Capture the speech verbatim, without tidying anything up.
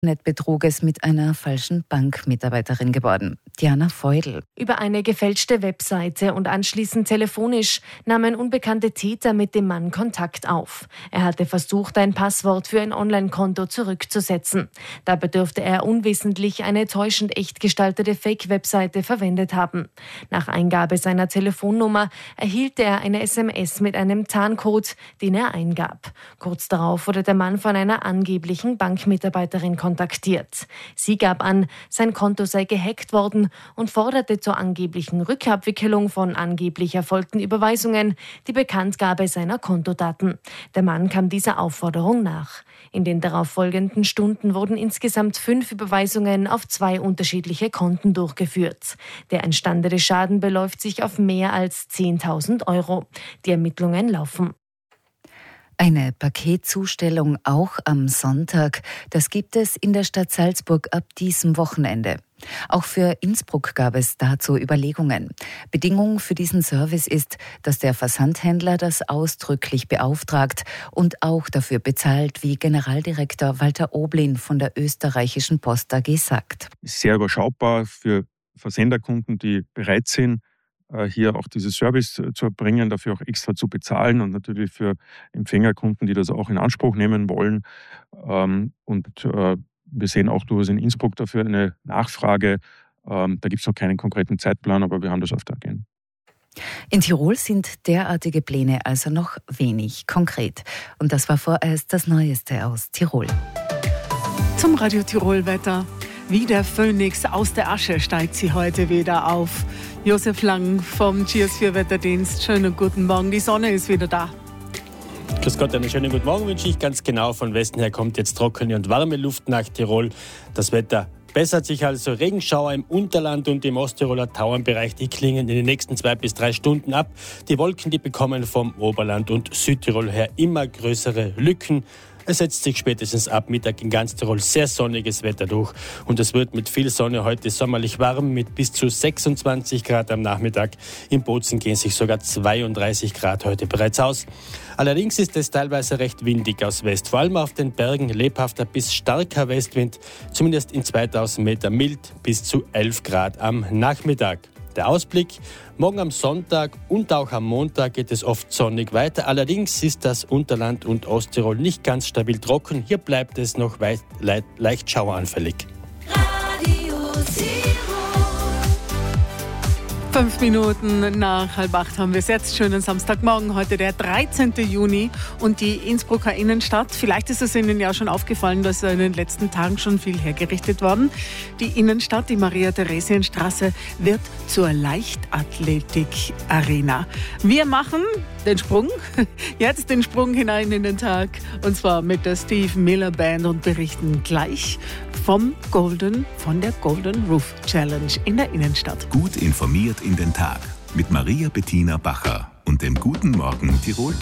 Betruges mit einer falschen Bankmitarbeiterin geworden. Diana Feudel. Über eine gefälschte Webseite und anschließend telefonisch nahm ein unbekannter Täter mit dem Mann Kontakt auf. Er hatte versucht, ein Passwort für ein Online-Konto zurückzusetzen. Dabei dürfte er unwissentlich eine täuschend echt gestaltete Fake-Webseite verwendet haben. Nach Eingabe seiner Telefonnummer erhielt er eine S M S mit einem Tarncode, den er eingab. Kurz darauf wurde der Mann von einer angeblichen Bankmitarbeiterin kontaktiert. kontaktiert. Sie gab an, sein Konto sei gehackt worden und forderte zur angeblichen Rückabwicklung von angeblich erfolgten Überweisungen die Bekanntgabe seiner Kontodaten. Der Mann kam dieser Aufforderung nach. In den darauffolgenden Stunden wurden insgesamt fünf Überweisungen auf zwei unterschiedliche Konten durchgeführt. Der entstandene Schaden beläuft sich auf mehr als zehntausend Euro. Die Ermittlungen laufen. Eine Paketzustellung auch am Sonntag, das gibt es in der Stadt Salzburg ab diesem Wochenende. Auch für Innsbruck gab es dazu Überlegungen. Bedingung für diesen Service ist, dass der Versandhändler das ausdrücklich beauftragt und auch dafür bezahlt, wie Generaldirektor Walter Oblin von der österreichischen Post A G sagt. Sehr überschaubar für Versenderkunden, die bereit sind, hier auch dieses Service zu erbringen, dafür auch extra zu bezahlen und natürlich für Empfängerkunden, die das auch in Anspruch nehmen wollen. Und wir sehen auch durchaus in Innsbruck dafür eine Nachfrage. Da gibt es noch keinen konkreten Zeitplan, aber wir haben das auf der Agenda. In Tirol sind derartige Pläne also noch wenig konkret. Und das war vorerst das Neueste aus Tirol. Zum Radio Tirol Wetter. Wie der Phönix aus der Asche steigt sie heute wieder auf. Josef Lang vom G S vier Wetterdienst. Schönen guten Morgen, die Sonne ist wieder da. Grüß Gott, einen schönen guten Morgen wünsche ich. Ganz genau, von Westen her kommt jetzt trockene und warme Luft nach Tirol. Das Wetter bessert sich also. Regenschauer im Unterland und im Osttiroler Tauernbereich, die klingen in den nächsten zwei bis drei Stunden ab. Die Wolken, die bekommen vom Oberland und Südtirol her immer größere Lücken. Es setzt sich spätestens ab Mittag in ganz Tirol sehr sonniges Wetter durch und es wird mit viel Sonne heute sommerlich warm mit bis zu sechsundzwanzig Grad am Nachmittag. Im Bozen gehen sich sogar zweiunddreißig Grad heute bereits aus. Allerdings ist es teilweise recht windig aus West, vor allem auf den Bergen lebhafter bis starker Westwind, zumindest in zweitausend Meter mild bis zu elf Grad am Nachmittag. Der Ausblick: Morgen am Sonntag und auch am Montag geht es oft sonnig weiter. Allerdings ist das Unterland und Osttirol nicht ganz stabil trocken. Hier bleibt es noch weit, le- leicht schaueranfällig. Radio Fünf Minuten nach halb acht haben wir es jetzt. Schönen Samstagmorgen, heute der dreizehnten Juni und die Innsbrucker Innenstadt. Vielleicht ist es Ihnen ja schon aufgefallen, dass in den letzten Tagen schon viel hergerichtet worden. Die Innenstadt, die Maria-Theresien-Straße, wird zur Leichtathletik-Arena. Wir machen den Sprung, jetzt den Sprung hinein in den Tag, und zwar mit der Steve Miller Band und berichten gleich vom Golden, von der Golden Roof Challenge in der Innenstadt. Gut informiert in den Tag mit Maria Bettina Bacher und dem Guten Morgen Tirol.